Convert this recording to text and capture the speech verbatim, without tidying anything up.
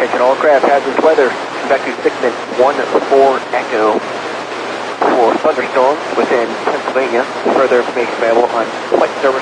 Attention all craft, hazardous weather. Back to segment one four Echo for thunderstorms within Pennsylvania. Further information available on flight service